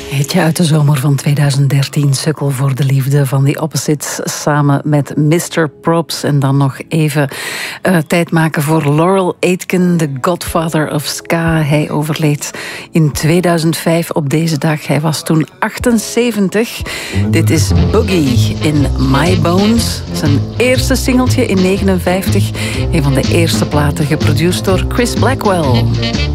Hitje uit de zomer van 2013, Sukkel voor de liefde van The Opposites samen met Mr. Props. En dan nog even tijd maken voor Laurel Aitken, de godfather of ska. Hij overleed in 2005 op deze dag. Hij was toen 78. Dit is Boogie in My Bones. Zijn eerste singeltje in 59. Een van de eerste platen geproduceerd door Chris Blackwell.